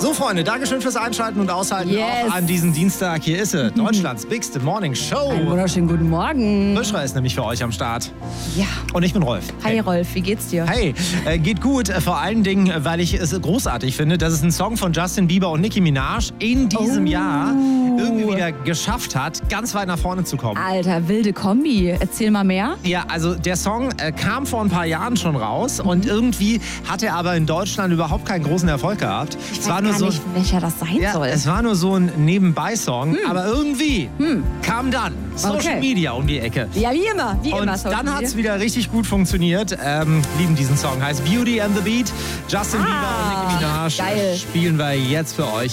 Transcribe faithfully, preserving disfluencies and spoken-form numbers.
So, Freunde, Dankeschön fürs Einschalten und Aushalten Yes. auch an diesem Dienstag. Hier ist sie, Deutschlands Bigste Morning Show. Einen wunderschönen guten Morgen. Buschra ist nämlich für euch am Start. Ja. Und ich bin Rolf. Hi Rolf, wie geht's dir? Hey, äh, geht gut. Äh, vor allen Dingen, weil ich es großartig finde, dass es ein Song von Justin Bieber und Nicki Minaj in diesem Oh. Jahr irgendwie wieder geschafft hat, ganz weit nach vorne zu kommen. Alter, wilde Kombi. Erzähl mal mehr. Ja, also der Song äh, kam vor ein paar Jahren schon raus und irgendwie hat er aber in Deutschland überhaupt keinen großen Erfolg gehabt. Ich es weiß war nur gar so, nicht, welcher das sein ja, soll. es war nur so ein Nebenbei-Song, aber irgendwie kam dann Social Okay. Media um die Ecke. Ja, wie immer. Wie Und immer. Social dann hat es Media. wieder richtig gut funktioniert. Ähm, lieben diesen Song. Heißt Beauty and the Beat. Justin Ah, Bieber und Nicki Minaj geil. spielen wir jetzt für euch.